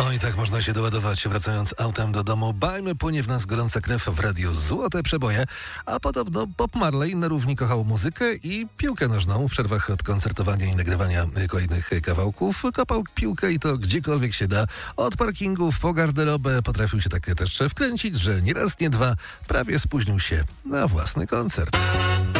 O i tak można się doładować, wracając autem do domu. Bajmy, płynie w nas gorąca krew w radiu. Złote przeboje. A podobno Bob Marley na równi kochał muzykę i piłkę nożną. W przerwach od koncertowania i nagrywania kolejnych kawałków kopał piłkę i to gdziekolwiek się da. Od parkingów po garderobę potrafił się tak też wkręcić, że nie raz, nie dwa prawie spóźnił się na własny koncert.